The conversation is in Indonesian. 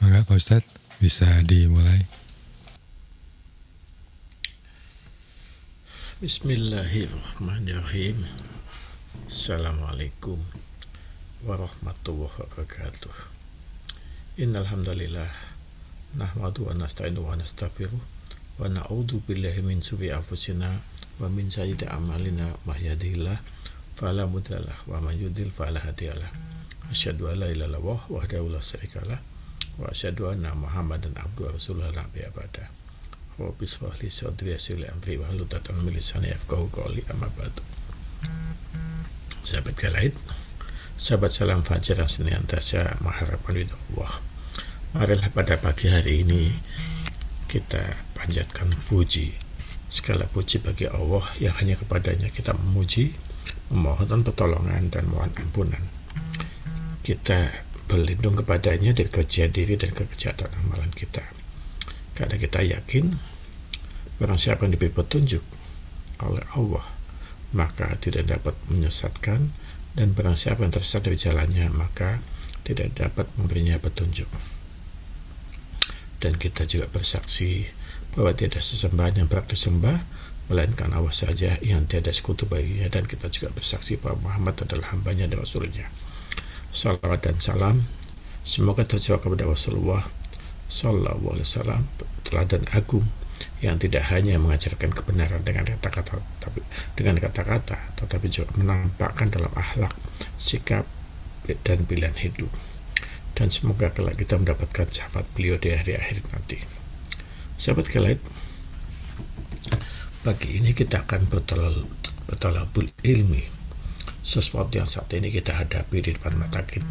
Maka Pak Ustadz bisa dimulai. Bismillahirrahmanirrahim. Assalamualaikum warahmatullahi wabarakatuh. Innal hamdalillah nahmadu wa nasta'inu wa nastaghfiruh wa na'udzu billahi min syururi anfusina wa min sayyiati a'malina may yahdihillahu fala mudhillalah wa may yudhlil fala hadiyalah. Asyhadu an la ilaha illallah wahdahu la syarikalah wa asyhadu anna Muhammadan abduhu wa rasuluhu la nabiyya ba'da. Rabbi shrah li sadri wa yassir li amri wahlul 'uqdatam min lisani yafqahu qawli, amma ba'du. Sahabat Galaid, sahabat salam fajar yang senantiasa mengharapkan ridha Allah. Marilah pada pagi hari ini kita panjatkan puji, segala puji bagi Allah yang hanya kepadanya kita memuji, memohon pertolongan dan mohon ampunan. Kita berlindung kepadanya dari kekejian diri dan kekejahatan amalan kita, karena kita yakin barang siapa yang diberi petunjuk oleh Allah maka tidak dapat menyesatkan, dan barang siapa yang tersesat dari jalannya maka tidak dapat memberinya petunjuk. Dan kita juga bersaksi bahwa tiada sesembahan yang berhak disembah melainkan Allah saja yang tiada sekutu baginya, dan kita juga bersaksi bahwa Muhammad adalah hambanya dan rasulnya. Salawat dan salam semoga tercurah kepada Rasulullah Sallallahu Alaihi Wasallam, teladan agung yang tidak hanya mengajarkan kebenaran dengan kata-kata, tetapi juga menampakkan dalam akhlak, sikap, dan pilihan hidup. Dan semoga kelak kita mendapatkan syafaat beliau di hari akhir nanti. Sahabat Galaid, pagi ini kita akan bertolabul ilmi, sesuatu yang saat ini kita hadapi di depan mata kita,